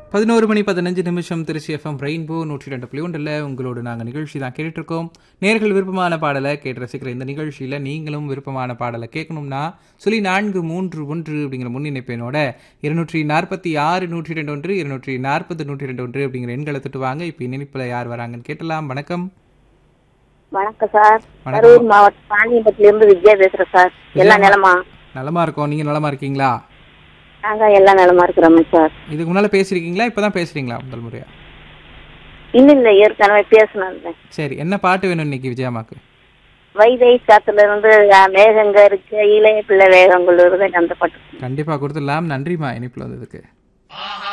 11:15 Trichy FM rainbow 102.1 உங்களோடு நாங்கள் நிகழ்ச்சி தான் கேட்டுட்டு இருக்கோம். நேர்கள் விருப்பமான பாடலை கேட்டு ரசிக்கிற இந்த நிகழ்ச்சியில் நீங்களும் விருப்பமான பாடலை கேட்கணும்னா 431 அப்படிங்கிற முன்னிணைப்பெண்ணோட 246 102 240 102 அப்படிங்கிற எண்களை தொட்டு வாங்க. இப்போ இணைப்பில் யார் வராங்கன்னு கேட்டலாம். வணக்கம். வணக்கம் சார். கரூர் மாவட்டம் பாண்டியம்பட்டிலிருந்து விஜயா பேசுறேன் சார். எல்லாம் நலமா? நலமா இருக்கோம். நீங்க நலமா இருக்கீங்களா? நாங்க எல்லாம் நலமா இருக்கிறோம் சார். இதுக்கு முன்னால பேசிருக்கீங்களா? இப்பதான் பேசுறீங்களா முதல் முறையா? இல்ல ஏற்கனவே பேசினேன். சரி, என்ன பாட்டு வேணும் இன்னைக்கு விஜயம்மாக்கு? வைதை சாத்துல இருந்து மேகங்க இருக்கு இளைய பிள்ளை வேகங்குள்ள அந்த பாட்டு கண்டிப்பா கொடுத்துடலாம். நன்றிமா இணைப்புல வந்ததுக்கு.